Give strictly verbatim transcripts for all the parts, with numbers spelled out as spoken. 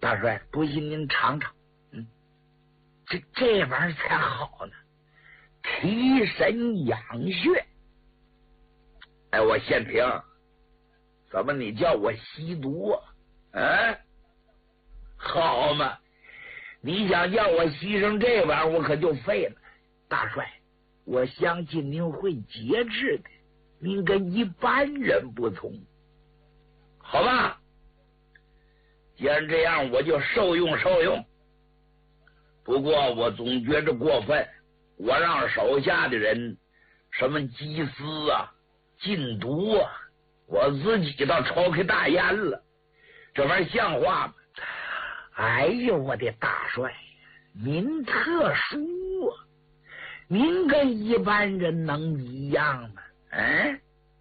大帅，不信您尝尝，嗯，这这玩意儿才好呢，提神养血。哎，我县平，怎么你叫我吸毒啊？啊，好嘛，你想叫我吸成这玩意儿，我可就废了。大帅，我相信您会节制的，您跟一般人不同，好吧？既然这样，我就受用受用。不过我总觉着过分，我让手下的人什么缉私啊、禁毒啊，我自己倒抽开大烟了，这玩意儿像话吗？哎呦，我的大帅，您特殊啊，您跟一般人能一样吗？嗯，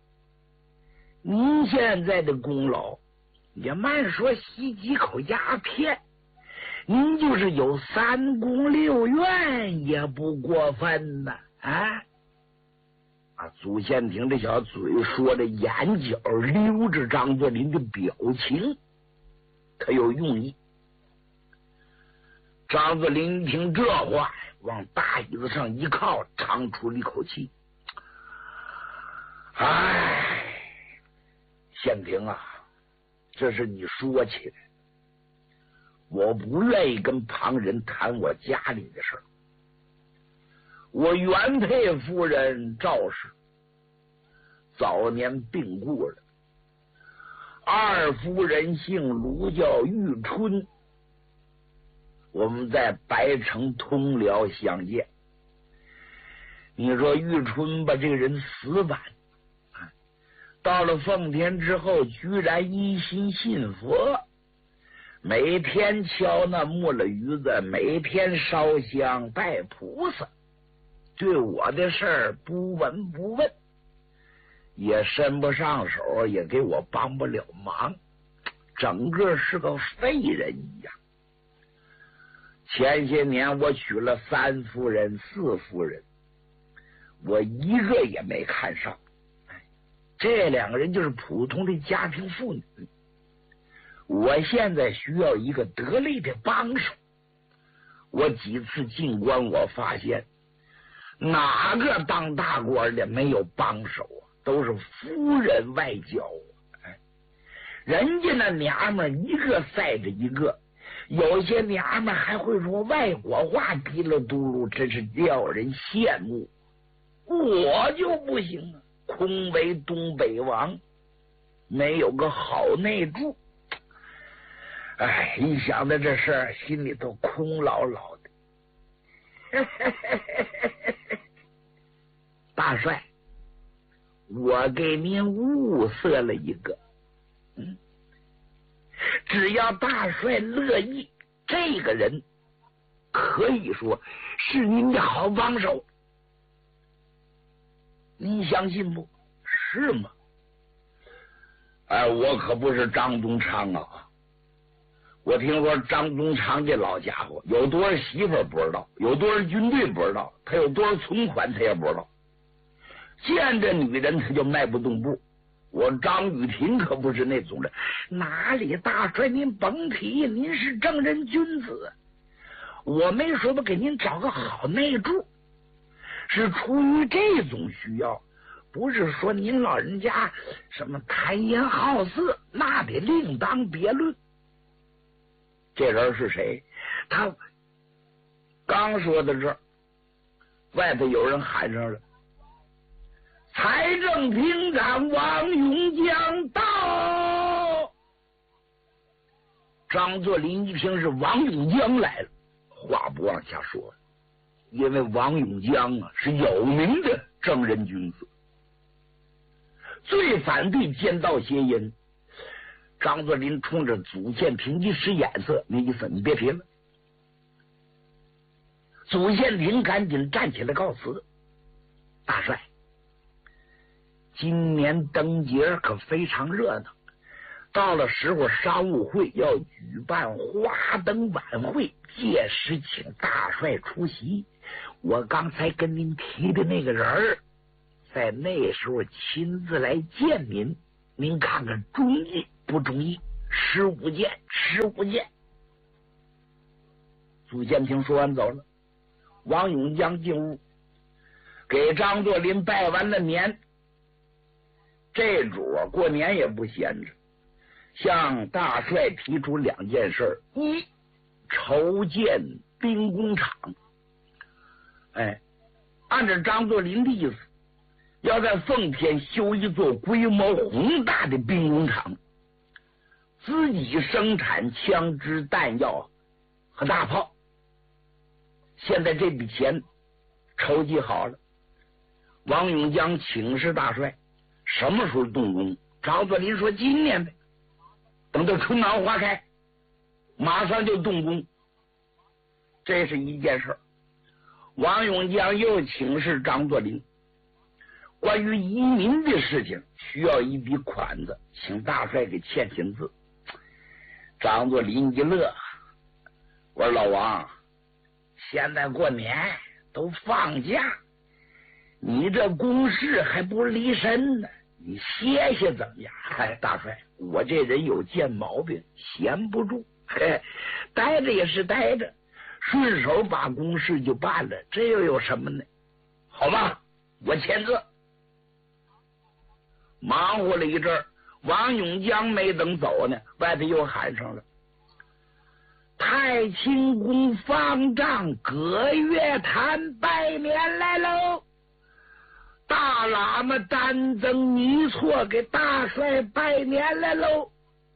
您现在的功劳也慢说吸几口鸦片，您就是有三宫六院也不过分呐！啊！啊！祖宪庭这小嘴说着，眼角溜着张作霖的表情，他有用意。张作霖一听这话，往大椅子上一靠，长出了一口气。唉，宪庭啊，这是你说起来，我不愿意跟旁人谈我家里的事儿。我原配夫人赵氏早年病故了，二夫人姓卢，叫玉春。我们在白城通辽相见。你说玉春吧，这个人死板，到了奉天之后，居然一心信佛，每天敲那木了鱼子，每天烧香拜菩萨，对我的事儿不闻不问，也伸不上手，也给我帮不了忙，整个是个废人一样。前些年我娶了三夫人四夫人，我一个也没看上，这两个人就是普通的家庭妇女。我现在需要一个得力的帮手。我几次进关，我发现哪个当大官的没有帮手啊？都是夫人外交啊！哎，人家那娘们一个赛着一个，有些娘们还会说外国话，滴了嘟噜，真是叫人羡慕。我就不行了，空为东北王，没有个好内助。哎，一想到这事儿，心里头空落落的。大帅，我给您物色了一个，嗯，只要大帅乐意，这个人可以说是您的好帮手。您相信不？是吗？哎，我可不是张宗昌啊！我听说张宗昌这老家伙有多少媳妇不知道，有多少军队不知道，他有多少存款他也不知道。见着女人他就迈不动步。我张雨婷可不是那种人。哪里，大帅您甭提，您是正人君子。我没说不给您找个好内助，是出于这种需要，不是说您老人家什么贪烟好色，那得另当别论。这人是谁？他刚说到这儿，外头有人喊上了：“财政厅长王永江到！”张作霖一听是王永江来了，话不往下说，因为王永江啊是有名的正人君子，最反对奸盗邪淫。张作霖冲着祖宪庭一使眼色，那意思你别提了。祖宪庭赶紧站起来告辞：“大帅，今年灯节可非常热闹，到了时候商务会要举办花灯晚会，届时请大帅出席。我刚才跟您提的那个人儿，在那时候亲自来见您，您看看中意不中意？十五件，十五件。” 苏建平说完走了，王永江进屋给张作霖拜完了年。这主过年也不闲着，向大帅提出两件事：一，筹建兵工厂。哎，按照张作霖的意思，要在奉天修一座规模宏大的兵工厂，自己生产枪支弹药和大炮。现在这笔钱筹集好了，王永江请示大帅，什么时候动工？张作霖说今年呗，等到春暖花开，马上就动工。这是一件事。王永江又请示张作霖，关于移民的事情需要一笔款子，请大帅给签签字。张作霖一乐，我说老王，现在过年都放假，你这公事还不离身呢，你歇歇怎么样？哎，大帅，我这人有贱毛病，闲不住，嘿，待着也是待着，顺手把公事就办了，这又有什么呢？好吧，我签字。忙活了一阵儿，王永江没等走呢，外头又喊上了：太清宫方丈葛月坛拜年来喽！大喇嘛丹增尼错给大帅拜年来喽！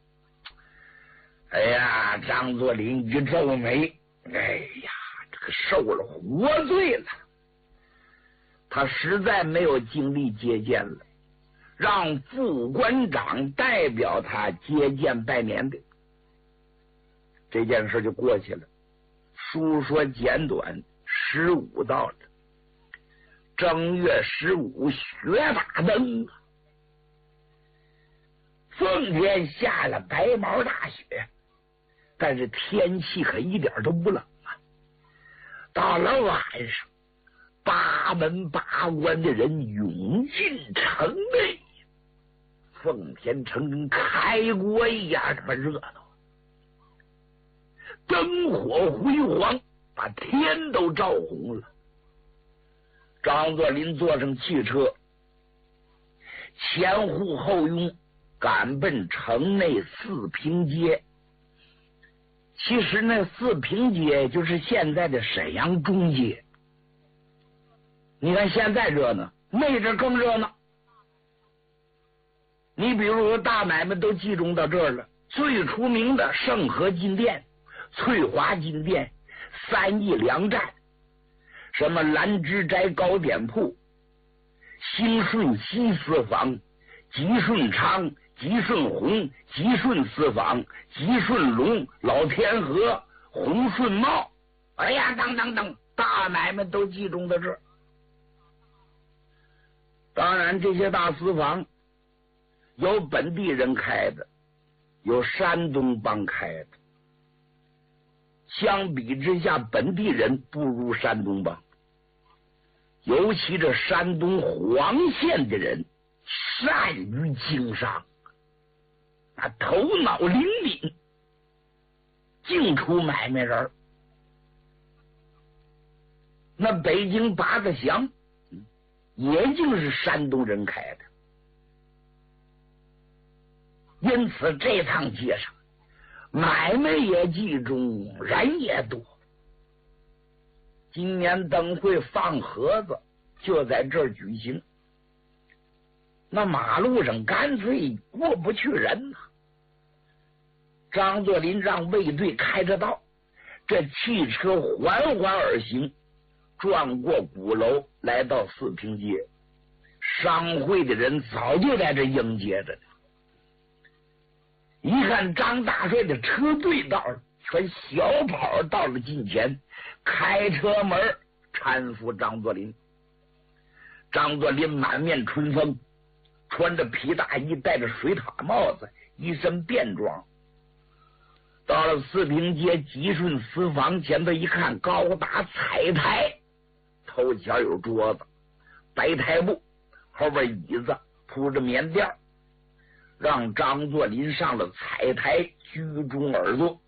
哎呀，张作霖一皱眉，哎呀，这个受了活罪了。他实在没有精力接见了，让副官长代表他接见拜年的。这件事就过去了。书说简短，十五到了，正月十五雪大灯啊，奉天下了白毛大雪，但是天气可一点都不冷啊。到了晚上，八门八关的人涌进城内，奉天城跟开国一样这么热闹，灯火辉煌，把天都照红了。张作霖坐上汽车，前呼后拥，赶奔城内四平街。其实那四平街就是现在的沈阳中街。你看现在热闹，那阵更热闹。你比如说大买卖都集中到这儿了，最出名的盛和金店、翠华金店、三义粮站，什么兰芝斋糕点铺、兴顺西私坊、吉顺昌、吉顺红、吉顺私坊、吉顺龙、老天河、红顺茂，哎呀，等等等，大买卖都集中到这儿。当然这些大私坊有本地人开的，有山东帮开的，相比之下本地人不如山东帮，尤其这山东黄县的人善于经商，啊，头脑灵敏，净出买卖人。那北京八个乡也就是山东人开的，因此这趟街上买卖也集中，人也多。今年灯会放盒子就在这儿举行，那马路上干脆过不去人呐。张作霖让卫队开着道，这汽车缓缓而行，转过鼓楼，来到四平街。商会的人早就在这迎接着呢。一看张大帅的车队到了，全小跑到了近前，开车门搀扶张作霖。张作霖满面春风，穿着皮大衣，戴着水獭帽子，一身便装。到了四平街吉顺私房前头一看，高大彩台，头前有桌子，白台布，后边椅子铺着棉垫，让张作霖上了彩台，居中而坐。